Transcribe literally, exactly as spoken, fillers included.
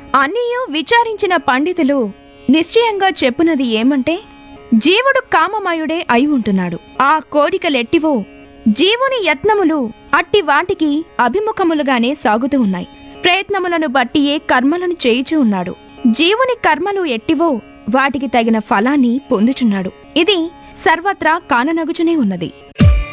అన్నియూ విచారించిన పండితులు నిశ్చయంగా చెప్పునది ఏమంటే, జీవుడు కామమయుడే అయి ఉంటున్నాడు. ఆ కోరికలెట్టివో జీవుని యత్నములు అట్టి వాటికి అభిముఖములుగానే సాగుతూ ఉన్నాయి. ప్రయత్నములను బట్టియే కర్మలను చేయుచూ ఉన్నాడు. జీవుని కర్మలు ఎట్టివో వాటికి తగిన ఫలాన్ని పొందుచున్నాడు. ఇది సర్వత్రా కాననగుచునే ఉన్నది.